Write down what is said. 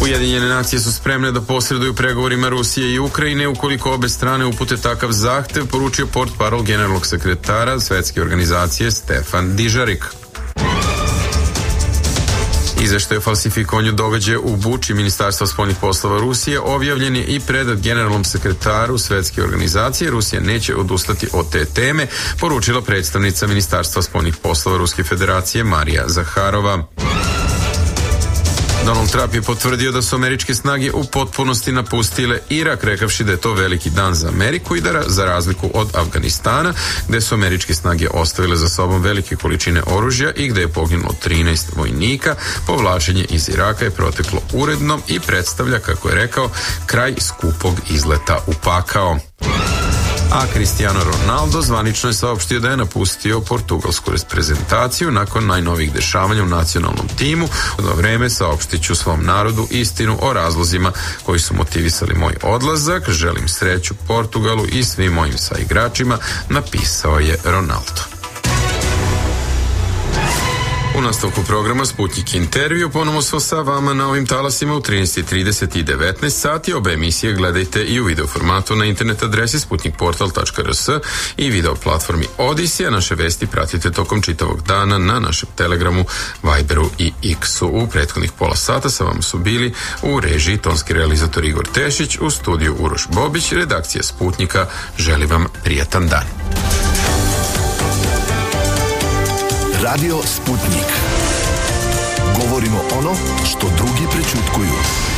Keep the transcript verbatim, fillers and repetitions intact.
Ujedinjene nacije su spremne da posreduju pregovorima Rusije i Ukrajine ukoliko obe strane upute takav zahtev, poručio portparol generalnog sekretara Svetske organizacije Stefan Dižarik. Izveštaj o falsifikovanju događaja u Buči Ministarstva spoljnih poslova Rusije objavljen je i predat generalnom sekretaru Svetske organizacije. Rusija neće odustati od te teme, poručila predstavnica Ministarstva spoljnih poslova Ruske federacije Marija Zaharova. Donald Trump je potvrdio da su američke snage u potpunosti napustile Irak, rekavši da je to veliki dan za Ameriku i da za razliku od Afganistana, gde su američke snage ostavile za sobom velike količine oružja i gde je poginulo trinaest vojnika, povlačenje iz Iraka je proteklo uredno i predstavlja, kako je rekao, kraj skupog izleta u pakao. A Cristiano Ronaldo zvanično je saopštio da je napustio portugalsku reprezentaciju nakon najnovijih dešavanja u nacionalnom timu. Za vreme saopštit ću svom narodu istinu o razlozima koji su motivisali moj odlazak. Želim sreću Portugalu i svim mojim saigračima, napisao je Ronaldo. U nastavku programa Sputnik intervju ponovo smo sa vama na ovim talasima u trinaest i trideset i devetnaest sati. Obe emisije gledajte i u video formatu na internet adresi sputnik portal tačka r s i video platformi Odisija. Naše vesti pratite tokom čitavog dana na našem Telegramu, Viberu i X-u. U prethodnih pola sata sa vama su bili u režiji tonski realizator Igor Tešić, u studiju Uroš Bobić, redakcija Sputnika. Želim vam prijatan dan. Radio Sputnik. Govorimo ono što drugi prećutkuju.